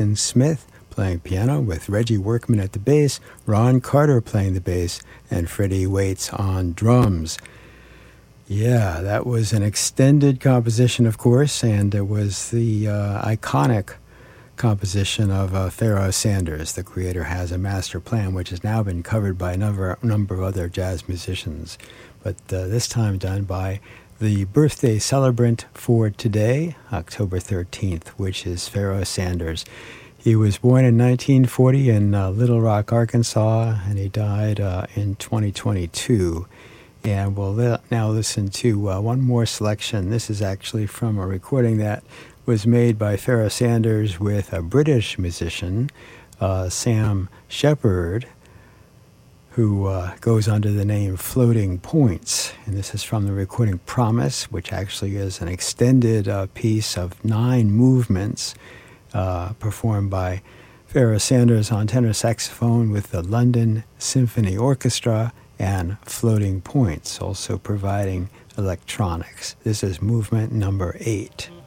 Smith playing piano with Reggie Workman at the bass, Ron Carter playing the bass, and Freddie Waits on drums. Yeah, that was an extended composition, of course, and it was the iconic composition of Pharoah Sanders. The Creator Has a Master Plan, which has now been covered by a number of other jazz musicians, but this time done by the birthday celebrant for today, October 13th, which is Pharoah Sanders. He was born in 1940 in Little Rock, Arkansas, and he died in 2022. And we'll now listen to one more selection. This is actually from a recording that was made by Pharoah Sanders with a British musician, Sam Shepard, who goes under the name Floating Points. And this is from the recording Promise, which actually is an extended piece of 9 movements performed by Pharoah Sanders on tenor saxophone with the London Symphony Orchestra and Floating Points, also providing electronics. This is movement number 8.